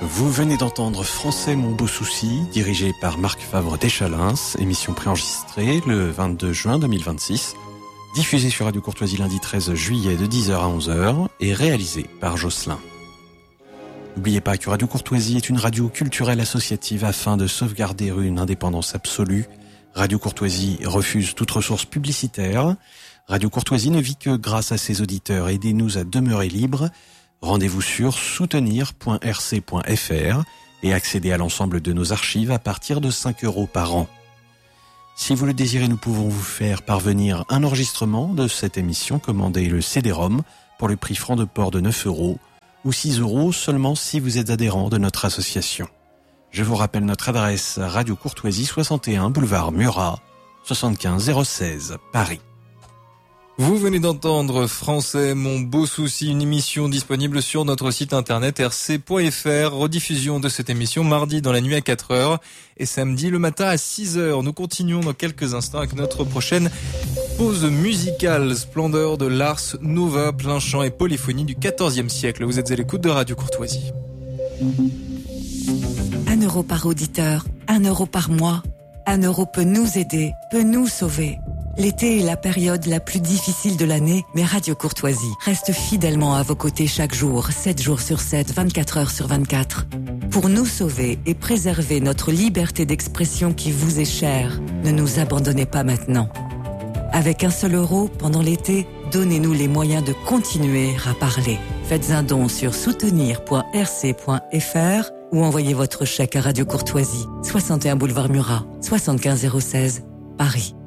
Vous venez d'entendre Français mon beau souci, dirigé par Marc Favre Deschalins, émission préenregistrée le 22 juin 2026, diffusée sur Radio Courtoisie lundi 13 juillet de 10h à 11h et réalisée par Jocelyn. N'oubliez pas que Radio Courtoisie est une radio culturelle associative afin de sauvegarder une indépendance absolue. Radio Courtoisie refuse toute ressource publicitaire. Radio Courtoisie ne vit que grâce à ses auditeurs. Aidez-nous à demeurer libres. Rendez-vous sur soutenir.rc.fr et accédez à l'ensemble de nos archives à partir de 5 € par an. Si vous le désirez, nous pouvons vous faire parvenir un enregistrement de cette émission. Commandez le CD-ROM pour le prix franc de port de 9 € ou 6 € seulement si vous êtes adhérent de notre association. Je vous rappelle notre adresse: Radio Courtoisie 61 boulevard Murat 75 016 Paris. Vous venez d'entendre Français mon beau souci, une émission disponible sur notre site internet rc.fr, rediffusion de cette émission mardi dans la nuit à 4h et samedi le matin à 6h. Nous continuons dans quelques instants avec notre prochaine pause musicale, splendeur de Lars Nova, plein chant et polyphonie du XIVe siècle. Vous êtes à l'écoute de Radio Courtoisie. 1 € par auditeur, 1 € par mois. 1 € peut nous aider, peut nous sauver. L'été est la période la plus difficile de l'année, mais Radio Courtoisie reste fidèlement à vos côtés chaque jour, 7 jours sur 7, 24 heures sur 24. Pour nous sauver et préserver notre liberté d'expression qui vous est chère, ne nous abandonnez pas maintenant. Avec 1 seul euro, pendant l'été, donnez-nous les moyens de continuer à parler. Faites un don sur soutenir.rc.fr ou envoyez votre chèque à Radio Courtoisie, 61 boulevard Murat, 75 016, Paris.